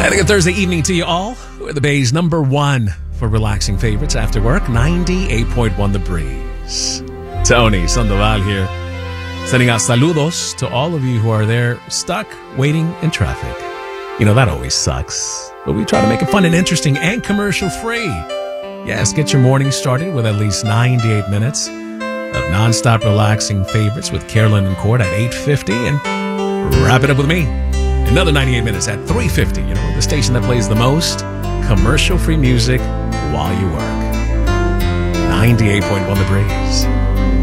And a good Thursday evening to you all. We're the Bay's number one for relaxing favorites after work, 98.1 The Breeze. Tony Sandoval here, sending out saludos to all of you who are there stuck waiting in traffic. You know, that always sucks, but we try to make it fun and interesting and commercial free. Yes, get your morning started with at least 98 minutes of nonstop relaxing favorites with Carolyn and Cord at 8:50, and wrap it up with me. Another 98 minutes at 3:50, you know, the station that plays the most commercial-free music while you work. 98.1 The Breeze.